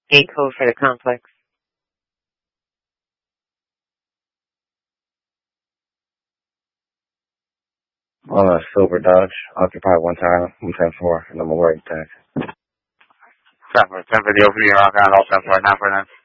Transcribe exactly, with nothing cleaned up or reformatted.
Gate code for the complex. On a silver Dodge, occupied one time, one ten four, and I'm awaiting tax. ten for ten for the opening, rock on all ten for nine for nine.